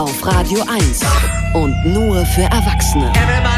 Auf Radio 1 und nur für Erwachsene.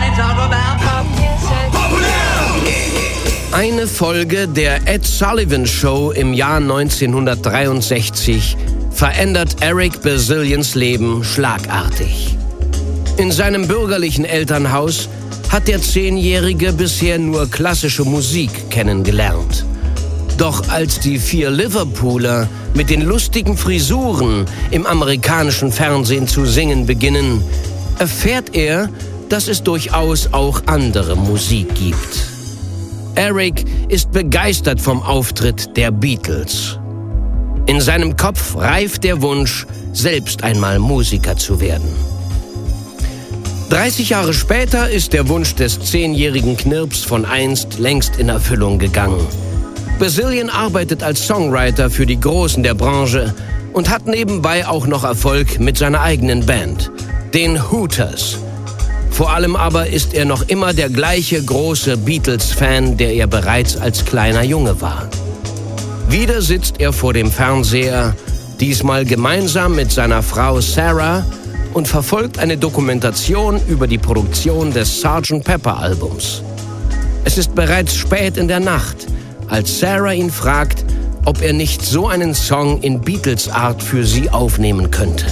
Eine Folge der Ed Sullivan Show im Jahr 1963 verändert Eric Bazillions Leben schlagartig. In seinem bürgerlichen Elternhaus hat der 10-Jährige bisher nur klassische Musik kennengelernt. Doch als die 4 Liverpooler mit den lustigen Frisuren im amerikanischen Fernsehen zu singen beginnen, erfährt er, dass es durchaus auch andere Musik gibt. Eric ist begeistert vom Auftritt der Beatles. In seinem Kopf reift der Wunsch, selbst einmal Musiker zu werden. 30 Jahre später ist der Wunsch des 10-jährigen Knirps von einst längst in Erfüllung gegangen. Bazillion arbeitet als Songwriter für die Großen der Branche und hat nebenbei auch noch Erfolg mit seiner eigenen Band, den Hooters. Vor allem aber ist er noch immer der gleiche große Beatles-Fan, der er bereits als kleiner Junge war. Wieder sitzt er vor dem Fernseher, diesmal gemeinsam mit seiner Frau Sarah, und verfolgt eine Dokumentation über die Produktion des Sgt. Pepper-Albums. Es ist bereits spät in der Nacht, als Sarah ihn fragt, ob er nicht so einen Song in Beatles-Art für sie aufnehmen könnte.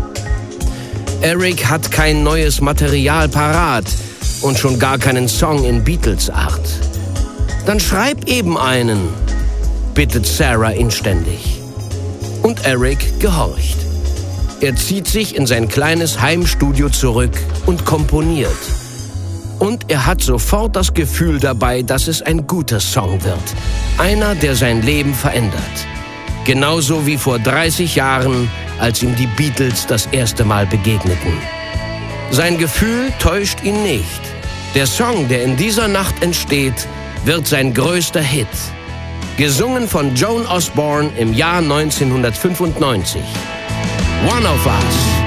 Eric hat kein neues Material parat und schon gar keinen Song in Beatles-Art. Dann schreib eben einen, bittet Sarah inständig. Und Eric gehorcht. Er zieht sich in sein kleines Heimstudio zurück und komponiert. Und er hat sofort das Gefühl dabei, dass es ein guter Song wird. Einer, der sein Leben verändert. Genauso wie vor 30 Jahren, als ihm die Beatles das erste Mal begegneten. Sein Gefühl täuscht ihn nicht. Der Song, der in dieser Nacht entsteht, wird sein größter Hit. Gesungen von Joan Osborne im Jahr 1995. One of Us.